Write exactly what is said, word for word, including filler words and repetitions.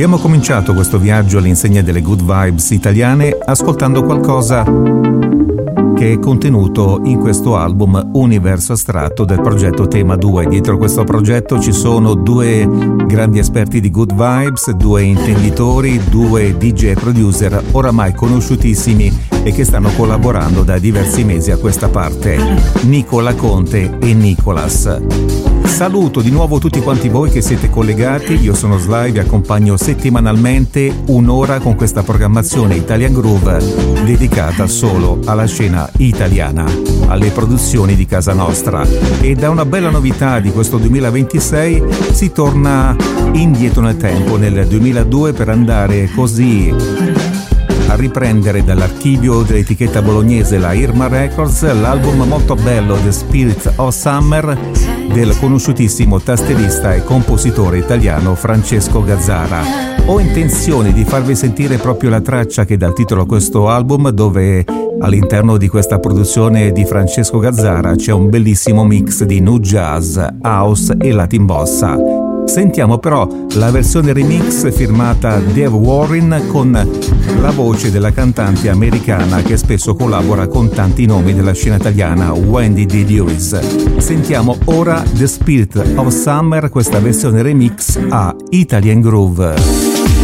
Abbiamo cominciato questo viaggio all'insegna delle good vibes italiane ascoltando qualcosa che è contenuto in questo album Universo Astratto del progetto Tema due. Dietro questo progetto ci sono due grandi esperti di good vibes, due intenditori, due D J producer oramai conosciutissimi e che stanno collaborando da diversi mesi a questa parte, Nicola Conte e Nicolas. Saluto di nuovo tutti quanti voi che siete collegati, io sono Sly, vi accompagno settimanalmente un'ora con questa programmazione Italian Groove dedicata solo alla scena italiana, alle produzioni di casa nostra. E da una bella novità di questo duemilaventisei si torna indietro nel tempo, nel duemiladue, per andare così a riprendere dall'archivio dell'etichetta bolognese, la Irma Records, l'album molto bello The Spirit of Summer del conosciutissimo tastierista e compositore italiano Francesco Gazzara. Ho intenzione di farvi sentire proprio la traccia che dà il titolo a questo album, dove all'interno di questa produzione di Francesco Gazzara c'è un bellissimo mix di nu jazz, house e latin bossa. Sentiamo però la versione remix firmata Dave Warren con la voce della cantante americana che spesso collabora con tanti nomi della scena italiana, Wendy D. Lewis. Sentiamo ora The Spirit of Summer, questa versione remix a Italian Groove.